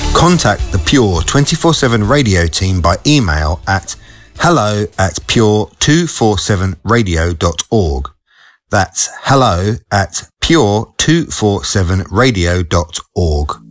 Contact the Pure 24/7 radio team by email at hello@pure247radio.org. That's hello@pure247radio.org.